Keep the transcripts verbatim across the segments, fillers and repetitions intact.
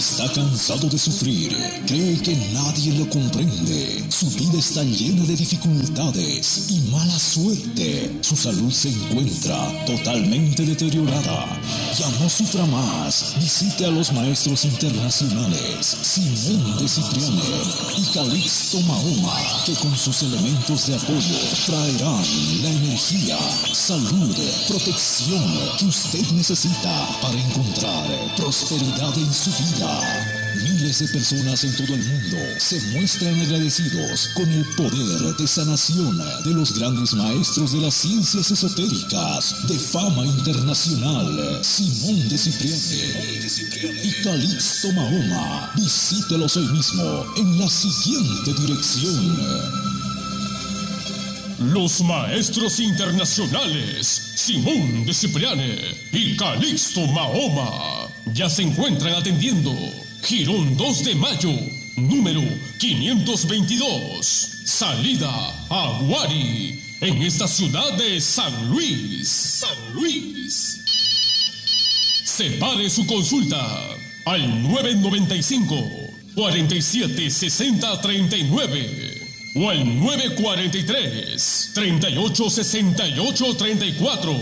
Está cansado de sufrir, cree que nadie lo comprende. Su vida está llena de dificultades y mala suerte. Su salud se encuentra totalmente deteriorada. Ya no sufra más. Visite a los maestros internacionales Simón de Cipriani y Calixto Mahoma, que con sus elementos de apoyo traerán la energía, salud, protección que usted necesita para encontrar prosperidad en su vida. Miles de personas en todo el mundo se muestran agradecidos con el poder de sanación de los grandes maestros de las ciencias esotéricas de fama internacional, Simón de Cipriani y Calixto Mahoma. Visítelos hoy mismo en la siguiente dirección. Los maestros internacionales Simón de Cipriani y Calixto Mahoma ya se encuentran atendiendo Girón dos de Mayo, número quinientos veintidós, salida Aguari, en esta ciudad de San Luis. San Luis. Separe su consulta al nueve nueve cinco, cuarenta y siete, sesenta, treinta y nueve o al nueve cuarenta y tres, treinta y ocho, sesenta y ocho, treinta y cuatro.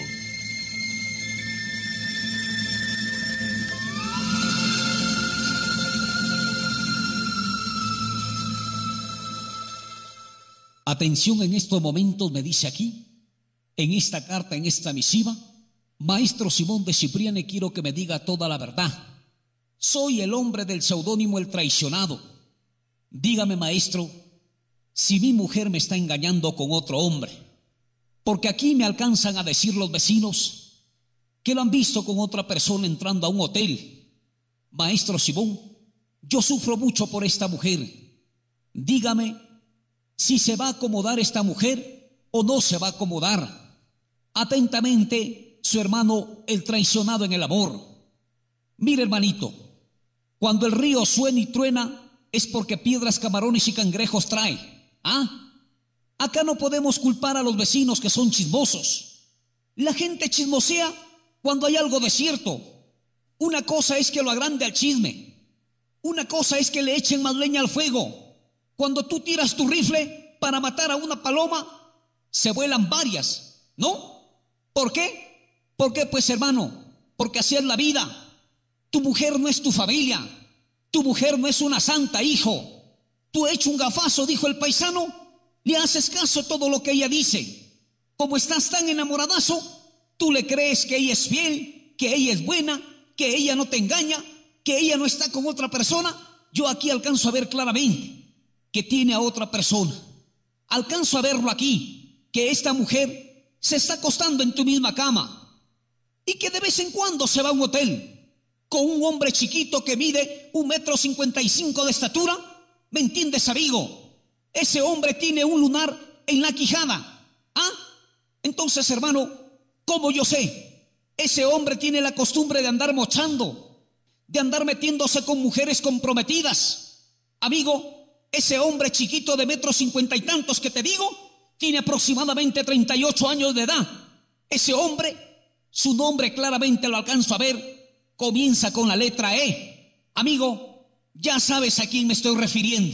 Atención en estos momentos, me dice aquí, en esta carta, en esta misiva, Maestro Simón de Cipriani, quiero que me diga toda la verdad. Soy el hombre del seudónimo El Traicionado. Dígame, maestro, si mi mujer me está engañando con otro hombre, porque aquí me alcanzan a decir los vecinos que lo han visto con otra persona entrando a un hotel. Maestro Simón, yo sufro mucho por esta mujer. Dígame si se va a acomodar esta mujer o no se va a acomodar. Atentamente, su hermano, el traicionado en el amor. Mire, hermanito, cuando el río suena y truena es porque piedras, camarones y cangrejos trae. ¿Ah? Acá no podemos culpar a los vecinos que son chismosos. La gente chismosea cuando hay algo de cierto. Una cosa es que lo agrande al chisme. Una cosa es que le echen más leña al fuego. Cuando tú tiras tu rifle para matar a una paloma, se vuelan varias, ¿no? ¿Por qué? ¿Por qué? Pues, hermano, porque así es la vida. Tu mujer no es tu familia. Tu mujer no es una santa, hijo. Tú hecho un gafazo, dijo el paisano, le haces caso a todo lo que ella dice. Como estás tan enamoradazo, tú le crees que ella es fiel, que ella es buena, que ella no te engaña, que ella no está con otra persona. Yo aquí alcanzo a ver claramente que tiene a otra persona. Alcanzo a verlo aquí, que esta mujer se está acostando en tu misma cama y que de vez en cuando se va a un hotel con un hombre chiquito que mide un metro cincuenta y cinco de estatura. ¿Me entiendes, amigo? Ese hombre tiene un lunar en la quijada. ¿Ah? Entonces, hermano, ¿cómo yo sé? Ese hombre tiene la costumbre de andar mochando, de andar metiéndose con mujeres comprometidas. Amigo, ese hombre chiquito de metro cincuenta y tantos que te digo, tiene aproximadamente treinta y ocho años de edad. Ese hombre, su nombre claramente lo alcanzo a ver, comienza con la letra E. Amigo, ya sabes a quién me estoy refiriendo.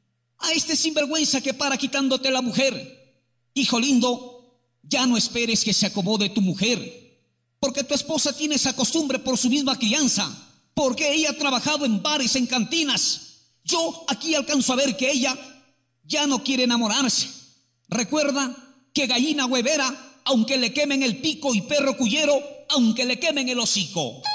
A este sinvergüenza que para quitándote la mujer. Hijo lindo, ya no esperes que se acomode tu mujer, porque tu esposa tiene esa costumbre por su misma crianza, porque ella ha trabajado en bares, en cantinas. Yo aquí alcanzo a ver que ella ya no quiere enamorarse. Recuerda que gallina huevera, aunque le quemen el pico, y perro cuyero, aunque le quemen el hocico.